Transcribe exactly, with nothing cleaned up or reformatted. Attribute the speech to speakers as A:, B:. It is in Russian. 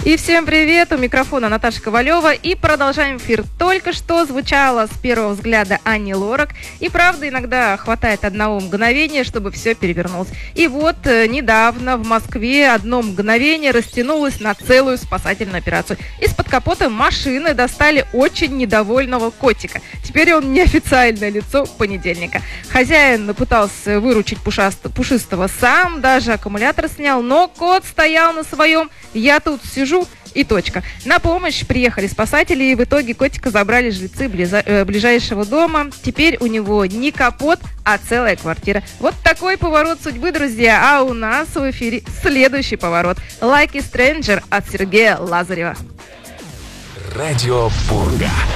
A: И всем привет, у микрофона Наташа Ковалева, и продолжаем эфир. Только что звучало с первого взгляда Ани Лорак, и правда иногда хватает одного мгновения, чтобы все перевернулось. И вот э, недавно в Москве одно мгновение растянулось на целую спасательную операцию. Из-под капота машины достали очень недовольного котика. Теперь он неофициальное лицо понедельника. Хозяин пытался выручить пушаст... пушистого сам, даже аккумулятор снял, но кот стоял на своем. Я тут сижу и точка. На помощь приехали спасатели, и в итоге котика забрали жильцы близа... э, ближайшего дома. Теперь у него не капот, а целая квартира. Вот такой поворот судьбы, друзья. А у нас в эфире следующий поворот. Like a Stranger от Сергея Лазарева.
B: Радио Пурга.